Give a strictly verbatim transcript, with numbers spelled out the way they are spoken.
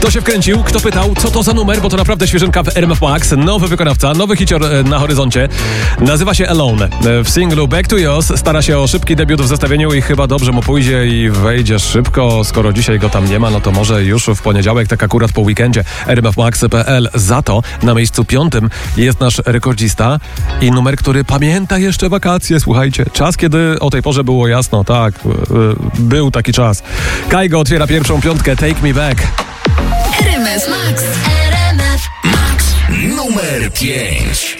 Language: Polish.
Kto się wkręcił? Kto pytał? Co to za numer? Bo to naprawdę świeżynka w R M F Max. Nowy wykonawca, nowy hicior na horyzoncie. Nazywa się Alone. W singlu Back to Yours stara się o szybki debiut w zestawieniu i chyba dobrze mu pójdzie i wejdzie szybko. Skoro dzisiaj go tam nie ma, no to może już w poniedziałek, tak akurat po weekendzie. R M F Max kropka P L. Za to na miejscu piątym jest nasz rekordzista i numer, który pamięta jeszcze wakacje. Słuchajcie, czas, kiedy o tej porze było jasno. Tak, był taki czas. Kaigo otwiera pierwszą piątkę. Take Me Back. R M F Max. R M F Max. Numer pięć.